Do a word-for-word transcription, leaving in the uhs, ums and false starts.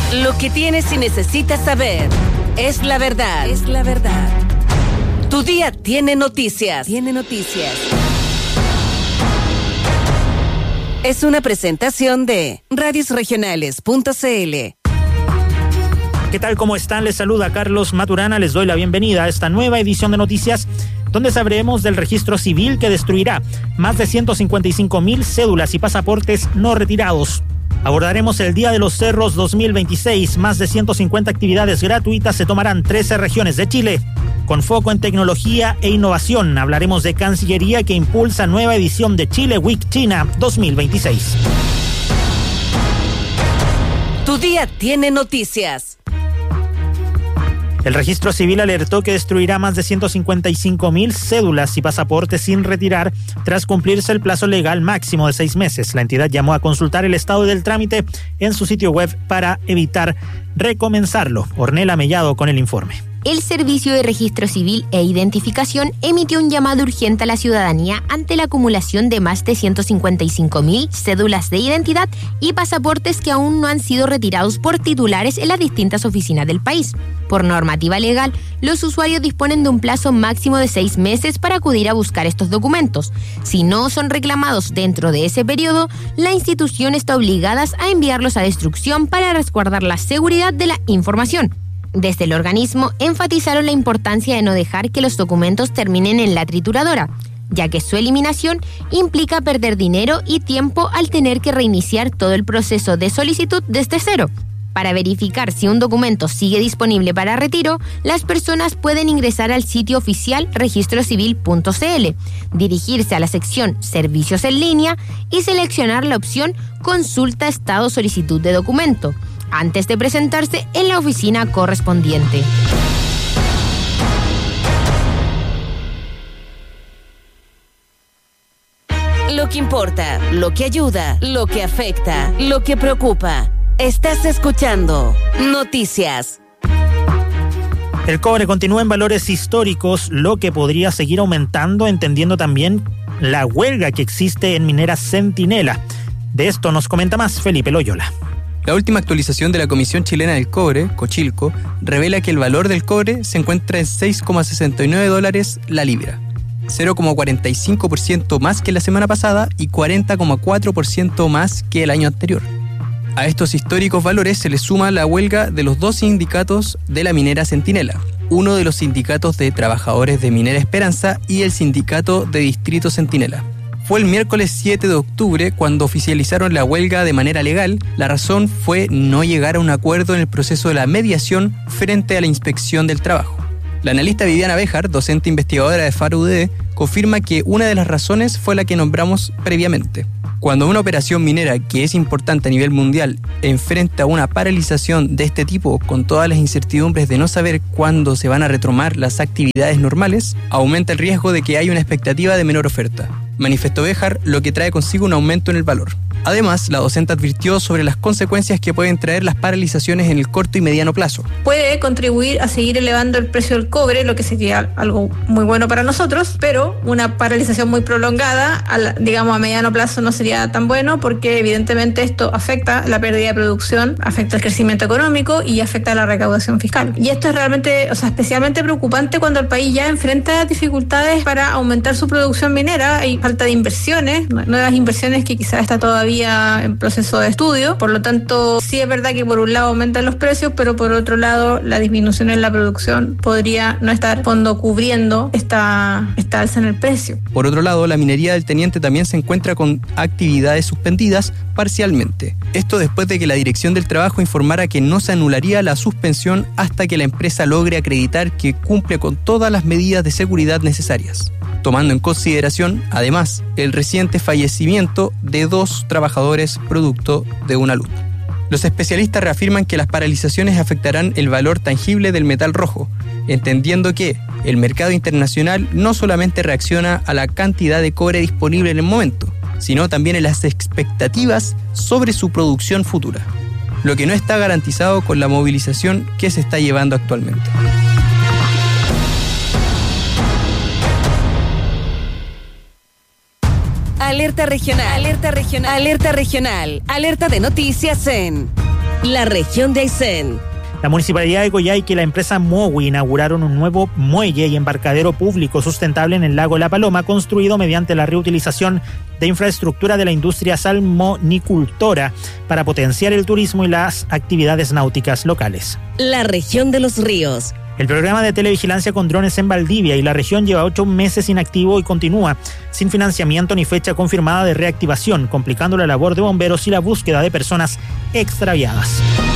Lo que tienes y necesitas saber es la verdad. Es la verdad. Tu día tiene noticias. Tiene noticias. Es una presentación de radios regionales punto c l. ¿Qué tal? ¿Cómo están? Les saluda Carlos Maturana. Les doy la bienvenida a esta nueva edición de noticias, donde sabremos del registro civil que destruirá más de ciento cincuenta y cinco mil cédulas y pasaportes no retirados. Abordaremos el Día de los Cerros dos mil veintiséis. Más de ciento cincuenta actividades gratuitas se tomarán trece regiones de Chile. Con foco en tecnología e innovación, hablaremos de Cancillería que impulsa nueva edición de Chile Week China dos mil veintiséis. Tu día tiene noticias. El registro civil alertó que destruirá más de ciento cincuenta y cinco mil cédulas y pasaportes sin retirar tras cumplirse el plazo legal máximo de seis meses. La entidad llamó a consultar el estado del trámite en su sitio web para evitar recomenzarlo. Ornella Mellado con el informe. El Servicio de Registro Civil e Identificación emitió un llamado urgente a la ciudadanía ante la acumulación de más de ciento cincuenta y cinco mil cédulas de identidad y pasaportes que aún no han sido retirados por titulares en las distintas oficinas del país. Por normativa legal, los usuarios disponen de un plazo máximo de seis meses para acudir a buscar estos documentos. Si no son reclamados dentro de ese periodo, la institución está obligada a enviarlos a destrucción para resguardar la seguridad de la información. Desde el organismo enfatizaron la importancia de no dejar que los documentos terminen en la trituradora, ya que su eliminación implica perder dinero y tiempo al tener que reiniciar todo el proceso de solicitud desde cero. Para verificar si un documento sigue disponible para retiro, las personas pueden ingresar al sitio oficial registro civil punto c l, dirigirse a la sección Servicios en línea y seleccionar la opción Consulta estado solicitud de documento, antes de presentarse en la oficina correspondiente. Lo que importa, lo que ayuda, lo que afecta, lo que preocupa. Estás escuchando Noticias. El cobre continúa en valores históricos, lo que podría seguir aumentando, entendiendo también la huelga que existe en Minera Centinela. De esto nos comenta más Felipe Loyola. La última actualización de la Comisión Chilena del Cobre, Cochilco, revela que el valor del cobre se encuentra en seis coma sesenta y nueve dólares la libra, cero coma cuarenta y cinco por ciento más que la semana pasada y cuarenta coma cuatro por ciento más que el año anterior. A estos históricos valores se le suma la huelga de los dos sindicatos de la minera Centinela, uno de los sindicatos de trabajadores de Minera Esperanza y el sindicato de Distrito Centinela. Fue el miércoles siete de octubre cuando oficializaron la huelga de manera legal. La razón fue no llegar a un acuerdo en el proceso de la mediación frente a la inspección del trabajo. La analista Viviana Béjar, docente investigadora de Faro U D, confirma que una de las razones fue la que nombramos previamente. Cuando una operación minera que es importante a nivel mundial enfrenta una paralización de este tipo con todas las incertidumbres de no saber cuándo se van a retomar las actividades normales, aumenta el riesgo de que haya una expectativa de menor oferta, manifestó Béjar, lo que trae consigo un aumento en el valor. Además, la docente advirtió sobre las consecuencias que pueden traer las paralizaciones en el corto y mediano plazo. Puede contribuir a seguir elevando el precio del cobre, lo que sería algo muy bueno para nosotros, pero una paralización muy prolongada, a la, digamos a mediano plazo, no sería tan bueno porque evidentemente esto afecta la pérdida de producción, afecta el crecimiento económico y afecta la recaudación fiscal. Y esto es realmente, o sea, especialmente preocupante cuando el país ya enfrenta dificultades para aumentar su producción minera. Hay falta de inversiones, nuevas inversiones que quizás está todavía en proceso de estudio. Por lo tanto, sí es verdad que por un lado aumentan los precios, pero por otro lado la disminución en la producción podría no estar fondo cubriendo esta, esta alza en el precio. Por otro lado, la minería del Teniente también se encuentra con actividades suspendidas parcialmente. Esto después de que la Dirección del Trabajo informara que no se anularía la suspensión hasta que la empresa logre acreditar que cumple con todas las medidas de seguridad necesarias, tomando en consideración, además, el reciente fallecimiento de dos trabajadores producto de una luz. Los especialistas reafirman que las paralizaciones afectarán el valor tangible del metal rojo, entendiendo que el mercado internacional no solamente reacciona a la cantidad de cobre disponible en el momento, sino también en las expectativas sobre su producción futura, lo que no está garantizado con la movilización que se está llevando actualmente. Alerta regional, alerta regional, alerta regional, alerta de noticias en La región de Aysén. La Municipalidad de Coyhaique y la empresa Mowi inauguraron un nuevo muelle y embarcadero público sustentable en el lago La Paloma, construido mediante la reutilización de infraestructura de la industria salmonicultora para potenciar el turismo y las actividades náuticas locales. La región de los ríos. El programa de televigilancia con drones en Valdivia y la región lleva ocho meses inactivo y continúa sin financiamiento ni fecha confirmada de reactivación, complicando la labor de bomberos y la búsqueda de personas extraviadas.